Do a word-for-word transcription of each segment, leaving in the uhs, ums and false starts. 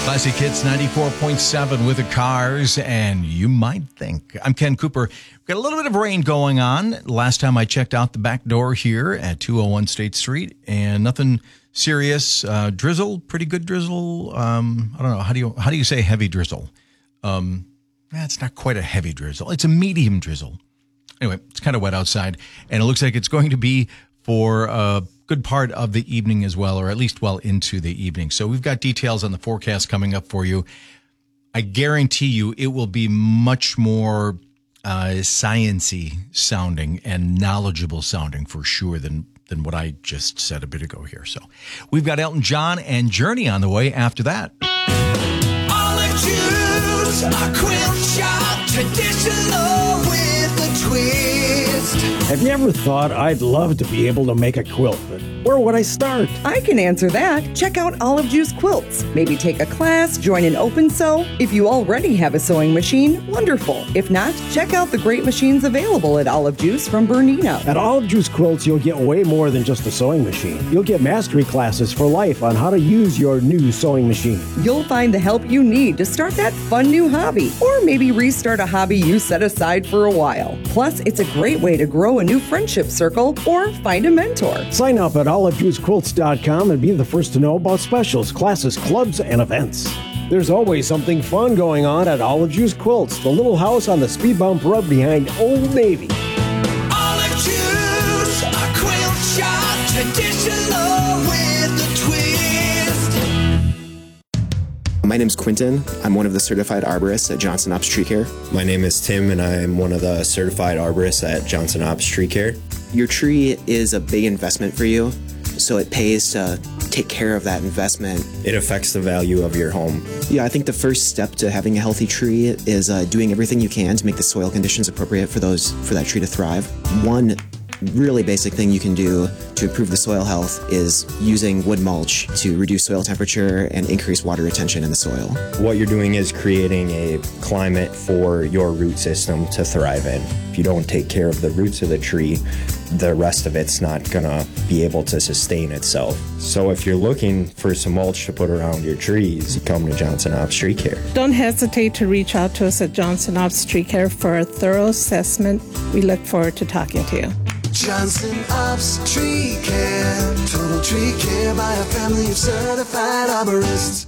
Classic Hits ninety-four point seven with the Cars, and you might think. I'm Ken Cooper. We've got a little bit of rain going on. Last time I checked out the back door here at two oh one State Street, and nothing serious. Uh, drizzle, pretty good drizzle. Um, I don't know. How do you how do you say heavy drizzle? Um, eh, it's not quite a heavy drizzle. It's a medium drizzle. Anyway, it's kind of wet outside, and it looks like it's going to be for a good part of the evening as well, or at least well into the evening. So we've got details on the forecast coming up for you. I guarantee you it will be much more uh, science-y sounding and knowledgeable sounding for sure than, than what I just said a bit ago here. So we've got Elton John and Journey on the way after that. All the Jews are quilt shop, traditional with a twist. Have you ever thought, I'd love to be able to make a quilt, but where would I start? I can answer that. Check out Olive Juice Quilts. Maybe take a class, join an open sew. If you already have a sewing machine, wonderful. If not, check out the great machines available at Olive Juice from Bernina. At Olive Juice Quilts, you'll get way more than just a sewing machine. You'll get mastery classes for life on how to use your new sewing machine. You'll find the help you need to start that fun new hobby, or maybe restart a hobby you set aside for a while. Plus, it's a great way to grow a new friendship circle or find a mentor. Sign up at olive juice quilts dot com and be the first to know about specials, classes, clubs, and events. There's always something fun going on at Olive Juice Quilts, the little house on the speed bump road behind Old Navy. Olive Juice, a quilt shop, traditional with a twist. My name's Quentin. I'm one of the certified arborists at Johnson Ops Tree Care. My name is Tim, and I'm one of the certified arborists at Johnson Ops Tree Care. Your tree is a big investment for you, so it pays to take care of that investment. It affects the value of your home. Yeah, I think the first step to having a healthy tree is uh, doing everything you can to make the soil conditions appropriate for those for that tree to thrive. One really basic thing you can do to improve the soil health is using wood mulch to reduce soil temperature and increase water retention in the soil. What you're doing is creating a climate for your root system to thrive in. If you don't take care of the roots of the tree, the rest of it's not gonna be able to sustain itself. So if you're looking for some mulch to put around your trees, you come to Johnson Ops Tree Care. Don't hesitate to reach out to us at Johnson Ops Tree Care for a thorough assessment. We look forward to talking to you. Johnson Ops Tree Care, total tree care by a family of certified arborists.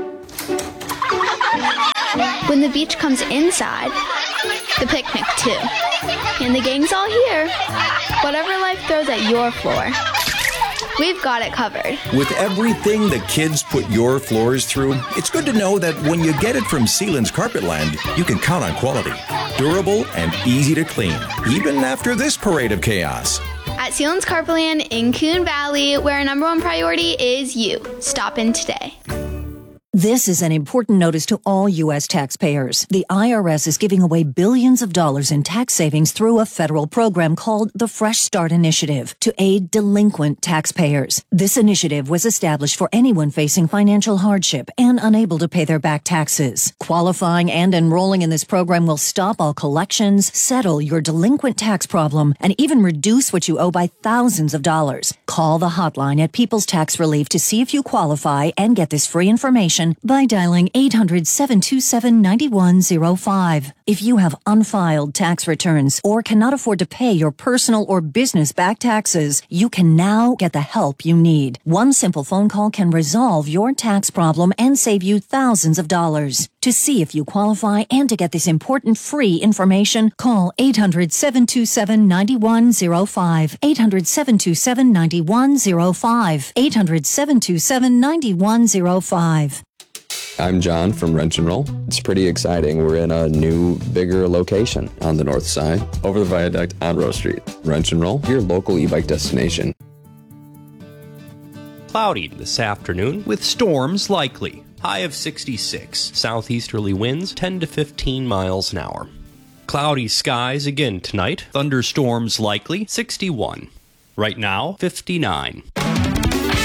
When the beach comes inside, the picnic too. And the gang's all here. Whatever life throws at your floor, we've got it covered. With everything the kids put your floors through, it's good to know that when you get it from Sealand's Carpetland, you can count on quality, durable, and easy to clean, even after this parade of chaos. At Sealand's Carpetland in Coon Valley, where our number one priority is you. Stop in today. This is an important notice to all U S taxpayers. The I R S is giving away billions of dollars in tax savings through a federal program called the Fresh Start Initiative to aid delinquent taxpayers. This initiative was established for anyone facing financial hardship and unable to pay their back taxes. Qualifying and enrolling in this program will stop all collections, settle your delinquent tax problem, and even reduce what you owe by thousands of dollars. Call the hotline at People's Tax Relief to see if you qualify and get this free information by dialing eight hundred, seven two seven, nine one zero five. If you have unfiled tax returns or cannot afford to pay your personal or business back taxes, you can now get the help you need. One simple phone call can resolve your tax problem and save you thousands of dollars. To see if you qualify and to get this important free information, call eight hundred, seven two seven, nine one zero five. eight hundred, seven two seven, nine one zero five. eight hundred, seven two seven, nine one zero five. I'm John from Wrench and Roll. It's pretty exciting. We're in a new, bigger location on the north side, over the viaduct on Rose Street. Wrench and Roll, your local e-bike destination. Cloudy this afternoon with storms likely. High of sixty-six. Southeasterly winds ten to fifteen miles an hour. Cloudy skies again tonight. Thunderstorms likely. sixty-one. Right now, fifty-nine.